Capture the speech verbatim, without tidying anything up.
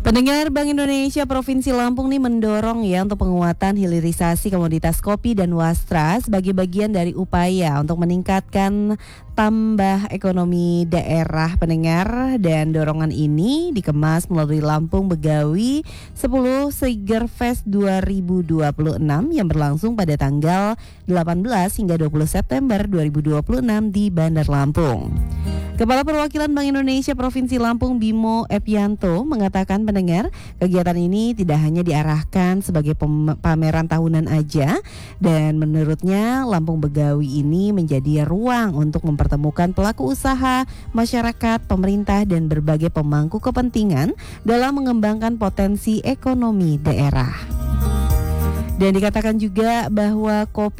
Pendengar, Bank Indonesia Provinsi Lampung nih mendorong ya untuk penguatan hilirisasi komoditas kopi dan wastra sebagai bagian dari upaya untuk meningkatkan tambah ekonomi daerah, pendengar. Dan dorongan ini dikemas melalui Lampung Begawi sepuluh Siger Fest dua ribu dua puluh enam yang berlangsung pada tanggal delapan belas hingga dua puluh September dua ribu dua puluh enam di Bandar Lampung. Kepala Perwakilan Bank Indonesia Provinsi Lampung Bimo Epianto mengatakan, pendengar, kegiatan ini tidak hanya diarahkan sebagai pem- pameran tahunan aja, dan menurutnya Lampung Begawi ini menjadi ruang untuk mempertemukan pelaku usaha, masyarakat, pemerintah, dan berbagai pemangku kepentingan dalam mengembangkan potensi ekonomi daerah. Dan dikatakan juga bahwa kopi